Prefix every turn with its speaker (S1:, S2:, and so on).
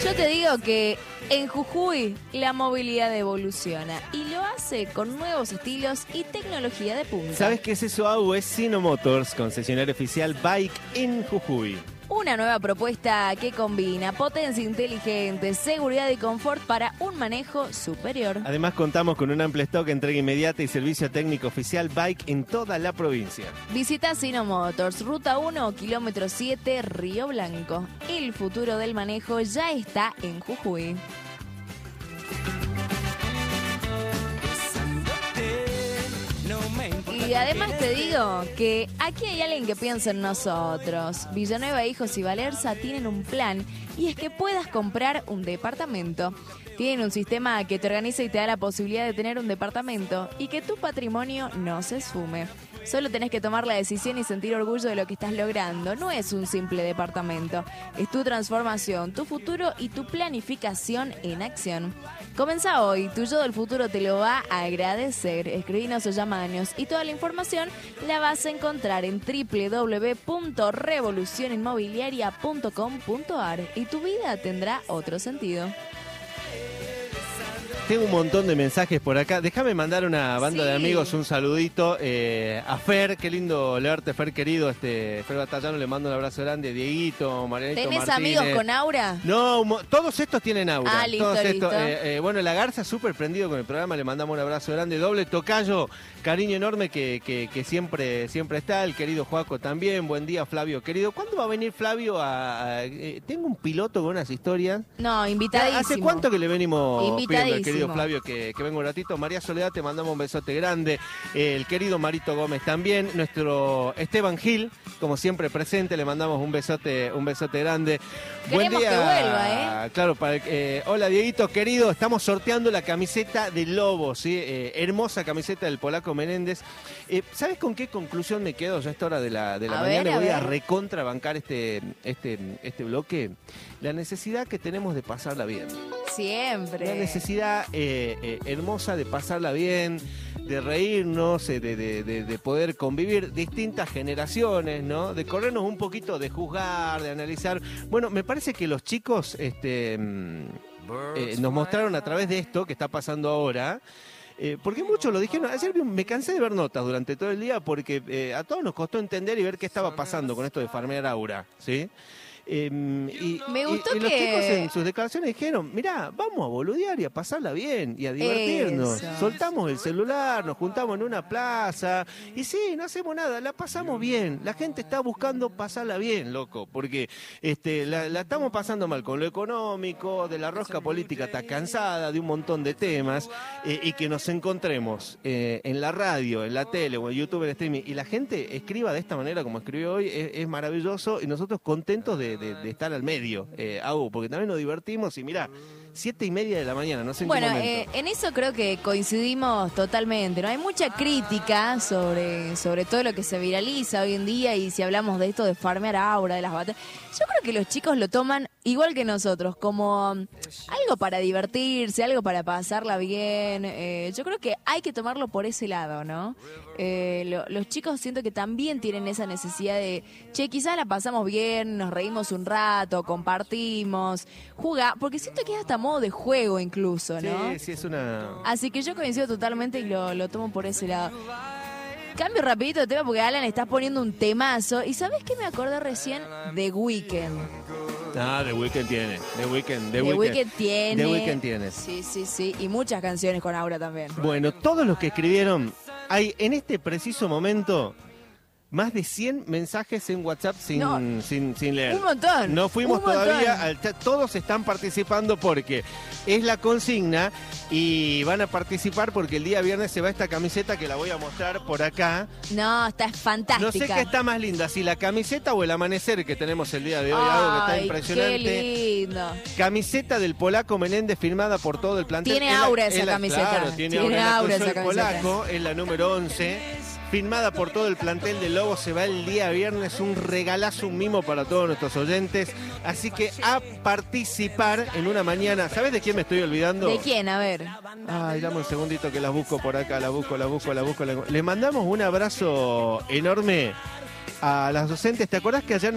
S1: Yo te digo que en Jujuy la movilidad evoluciona y lo hace con nuevos estilos y tecnología de punta.
S2: ¿Sabes qué es eso, Au? Es Sino Motors, concesionario oficial Bike en Jujuy.
S1: Una nueva propuesta que combina potencia inteligente, seguridad y confort para un manejo superior.
S2: Además contamos con un amplio stock, entrega inmediata y servicio técnico oficial Bike en toda la provincia.
S1: Visita Sino Motors, Ruta 1, kilómetro 7, Río Blanco. El futuro del manejo ya está en Jujuy. Y además te digo que aquí hay alguien que piensa en nosotros. Villanueva, Hijos y Valerza tienen un plan y es que puedas comprar un departamento. Tienen un sistema que te organiza y te da la posibilidad de tener un departamento y que tu patrimonio no se esfume. Solo tenés que tomar la decisión y sentir orgullo de lo que estás logrando. No es un simple departamento. Es tu transformación, tu futuro y tu planificación en acción. Comenzá hoy. Tu yo del futuro te lo va a agradecer. Escribinos o llamanos. Y toda la información la vas a encontrar en www.revolucioninmobiliaria.com.ar. Y tu vida tendrá otro sentido.
S2: Tengo un montón de mensajes por acá. Déjame mandar una banda de amigos un saludito a Fer. Qué lindo leerte, Fer querido. Fer Batallano, le mando un abrazo grande. Dieguito, Marianito
S1: ¿Tenés
S2: Martínez.
S1: amigos con aura?
S2: No, todos estos tienen aura.
S1: Ah, listo,
S2: todos
S1: listo.
S2: Bueno, la Garza súper prendido con el programa. Le mandamos un abrazo grande. Doble tocayo, cariño enorme que siempre está. El querido Joaco también. Buen día, Flavio querido. ¿Cuándo va a venir Flavio tengo un piloto con unas historias?
S1: No, invitadísimo.
S2: ¿Hace cuánto que le venimos pidiendo al querido Flavio que venga un ratito? María Soledad, te mandamos un besote grande. El querido Marito Gómez también. Nuestro Esteban Gil, como siempre presente, le mandamos un besote grande.
S1: Queremos
S2: Buen día.
S1: que vuelva,
S2: Claro, hola Dieguito, querido. Estamos sorteando la camiseta de Lobo, ¿sí? Hermosa camiseta del Polaco Menéndez. ¿Sabes con qué conclusión me quedo yo a esta hora de la mañana? Voy a recontrabancar este bloque. La necesidad que tenemos de pasarla bien.
S1: Siempre.
S2: La necesidad hermosa de pasarla bien, de reírnos, de poder convivir distintas generaciones, ¿no? De corrernos un poquito, de juzgar, de analizar. Bueno, me parece que los chicos nos mostraron a través de esto que está pasando ahora. Porque muchos lo dijeron. Ayer me cansé de ver notas durante todo el día porque a todos nos costó entender y ver qué estaba pasando con esto de farmear aura, ¿sí?
S1: Me gustó
S2: y los chicos en sus declaraciones dijeron, mirá, vamos a boludear y a pasarla bien y a divertirnos.
S1: Eso.
S2: Soltamos el celular, nos juntamos en una plaza y sí, no hacemos nada, la pasamos bien. La gente está buscando pasarla bien, loco, porque la estamos pasando mal con lo económico, de la rosca política está cansada, de un montón de temas, y que nos encontremos en la radio, en la tele o en YouTube, en streaming, y la gente escriba de esta manera como escribió hoy, es maravilloso y nosotros contentos de estar al medio, porque también nos divertimos y mirá, 7:30 de la mañana, no sé en qué momento.
S1: En eso creo que coincidimos totalmente, ¿no? Hay mucha crítica sobre todo lo que se viraliza hoy en día y si hablamos de esto de farmear aura, de las batallas. Yo creo que los chicos lo toman igual que nosotros, como algo para divertirse, algo para pasarla bien. Yo creo que hay que tomarlo por ese lado, ¿no? Los chicos siento que también tienen esa necesidad de, quizás la pasamos bien, nos reímos un rato, compartimos, jugar, porque siento que es hasta modo de juego incluso, ¿no?
S2: Sí, es una...
S1: Así que yo coincido totalmente y lo tomo por ese lado. Cambio rapidito de tema porque Alan estás poniendo un temazo. ¿Y sabés qué me acordé recién? The Weeknd.
S2: Ah, The Weeknd tiene. The Weeknd
S1: tiene.
S2: The Weeknd tiene.
S1: Sí. Y muchas canciones con aura también.
S2: Bueno, todos los que escribieron, hay en este preciso momento más de 100 mensajes en WhatsApp sin leer.
S1: Un montón.
S2: No fuimos
S1: un
S2: todavía
S1: montón.
S2: al chat. Todos están participando porque es la consigna y van a participar porque el día viernes se va esta camiseta que la voy a mostrar por acá.
S1: No, está fantástica.
S2: No sé qué está más linda, si la camiseta o el amanecer que tenemos el día de hoy, algo que está impresionante.
S1: Qué lindo.
S2: Camiseta del Polaco Menéndez firmada por todo el plantel.
S1: Tiene aura esa camiseta.
S2: Claro, tiene aura esa camiseta. Polaco, es la número 11. Firmada por todo el plantel de Lobo, se va el día viernes, un regalazo, un mimo para todos nuestros oyentes. Así que a participar en una mañana. ¿Sabes de quién me estoy olvidando?
S1: ¿De quién? A ver.
S2: Ay, dame un segundito que las busco por acá, la busco. Le mandamos un abrazo enorme a las docentes. ¿Te acordás que ayer